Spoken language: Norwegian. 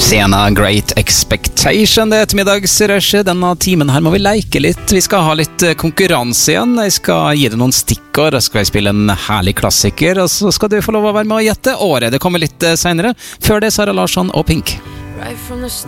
Sena Great Expectation, det ettermiddagsrushet. Denne timen her må vi leke litt. Vi skal ha litt konkurranse igjen. Jeg skal gi deg noen stikkord, så skal jeg spille en herlig klassiker, og så skal du få lov å være med å gjette året. Det kommer litt senere. Før det, Sara Larsson og Pink.